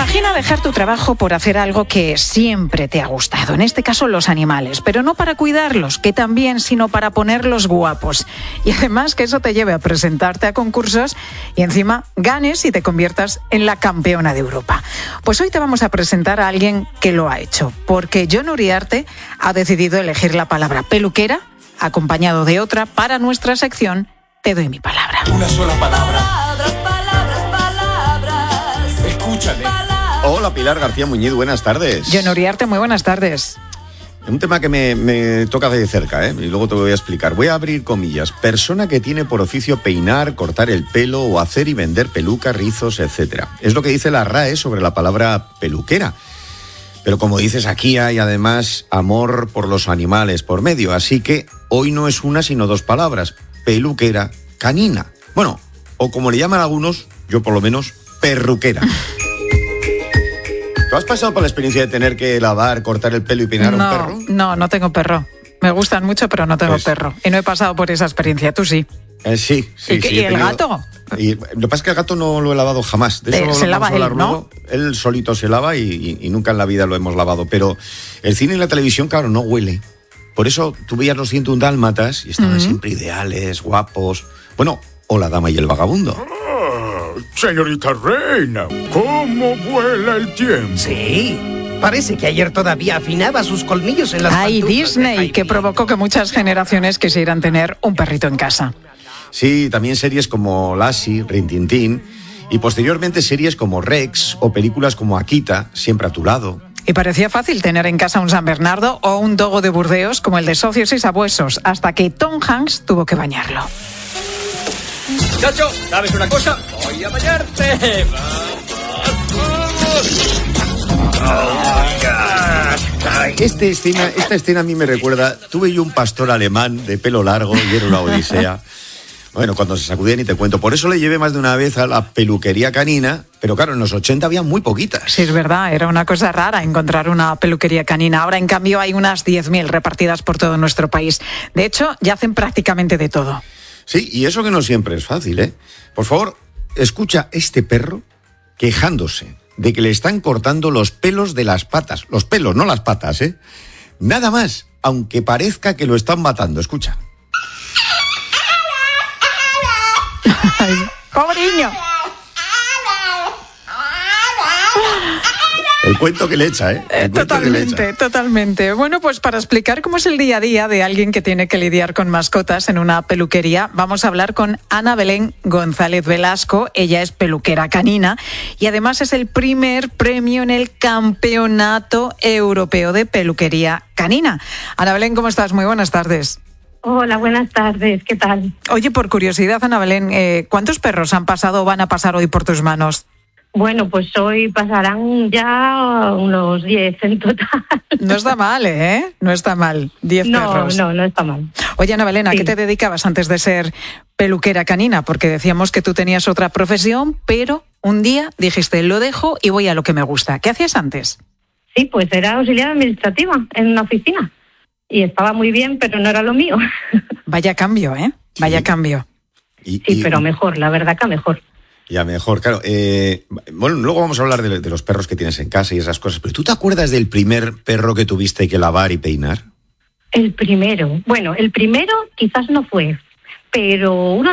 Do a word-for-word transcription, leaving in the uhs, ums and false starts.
Imagina dejar tu trabajo por hacer algo que siempre te ha gustado, en este caso los animales, pero no para cuidarlos, que también, sino para ponerlos guapos. Y además que eso te lleve a presentarte a concursos y encima ganes y te conviertas en la campeona de Europa. Pues hoy te vamos a presentar a alguien que lo ha hecho, porque Jon Uriarte ha decidido elegir la palabra peluquera, acompañado de otra, para nuestra sección Te doy mi palabra. Una sola palabra. Palabras, palabras, palabras. Escúchale. Hola, Pilar García Muñiz, buenas tardes. Jon Uriarte, muy buenas tardes. Un tema que me, me toca de cerca, ¿eh? Y luego te voy a explicar. Voy a abrir comillas. Persona que tiene por oficio peinar, cortar el pelo o hacer y vender pelucas, rizos, etcétera. Es lo que dice la R A E sobre la palabra peluquera. Pero como dices, aquí hay además amor por los animales por medio. Así que hoy no es una sino dos palabras. Peluquera canina. Bueno, o como le llaman algunos, yo por lo menos, perruquera. ¿Tú has pasado por la experiencia de tener que lavar, cortar el pelo y peinar no, a un perro? No, no tengo perro. Me gustan mucho, pero no tengo pues, perro. Y no he pasado por esa experiencia. ¿Tú sí? Eh, sí, sí. ¿Y, sí, ¿y el tenido... gato? Y lo que pasa es que el gato no lo he lavado jamás. De eso eh, se lava él, ¿no? Luego. Él solito se lava y, y, y nunca en la vida lo hemos lavado. Pero el cine y la televisión, claro, no huele. Por eso tú veías los ciento un dálmatas y estaban uh-huh. siempre ideales, guapos. Bueno, o La dama y el vagabundo. Ah, señorita reina, ¿cómo vuela el tiempo? Sí. Parece que ayer todavía afinaba sus colmillos en las Ay, pantuflas Disney, que provocó que muchas generaciones quisieran tener un perrito en casa. Sí, también series como Lassie, Rin Tin Tin, y posteriormente series como Rex o películas como Akita, Siempre a tu lado. Y parecía fácil tener en casa un San Bernardo o un dogo de Burdeos como el de Socios y Sabuesos, hasta que Tom Hanks tuvo que bañarlo. Chacho, ¿sabes una cosa? Voy a bañarte. Este escena, esta escena a mí me recuerda, tuve yo un pastor alemán de pelo largo y era una odisea. Bueno, cuando se sacudían y te cuento. Por eso le llevé más de una vez a la peluquería canina, pero claro, en los ochenta había muy poquitas. Sí, es verdad, era una cosa rara encontrar una peluquería canina. Ahora, en cambio, hay unas diez mil repartidas por todo nuestro país. De hecho, ya hacen prácticamente de todo. Sí, y eso que no siempre es fácil, ¿eh? Por favor, escucha este perro quejándose de que le están cortando los pelos de las patas. Los pelos, no las patas, ¿eh? Nada más, aunque parezca que lo están matando. Escucha. Ay, ¡pobreño! El cuento que le echa, ¿eh? El totalmente, que le echa. totalmente. Bueno, pues para explicar cómo es el día a día de alguien que tiene que lidiar con mascotas en una peluquería, vamos a hablar con Ana Belén González Velasco. Ella es peluquera canina y además es el primer premio en el Campeonato Europeo de Peluquería Canina. Ana Belén, ¿cómo estás? Muy buenas tardes. Hola, buenas tardes. ¿Qué tal? Oye, por curiosidad, Ana Belén, eh, ¿cuántos perros han pasado o van a pasar hoy por tus manos? Bueno, pues hoy pasarán ya unos diez en total. No está mal, ¿eh? No está mal. Diez no, perros. No, no, no está mal. Oye, Ana Belén, ¿a sí. qué te dedicabas antes de ser peluquera canina? Porque decíamos que tú tenías otra profesión, pero un día dijiste, lo dejo y voy a lo que me gusta. ¿Qué hacías antes? Sí, pues era auxiliar administrativa en una oficina. Y estaba muy bien, pero no era lo mío. Vaya cambio, ¿eh? Vaya sí. cambio. Y, sí, y, pero mejor, la verdad que mejor. Ya mejor, claro. Eh, bueno, luego vamos a hablar de, de los perros que tienes en casa y esas cosas, pero ¿tú te acuerdas del primer perro que tuviste que lavar y peinar? El primero. Bueno, el primero quizás no fue, pero uno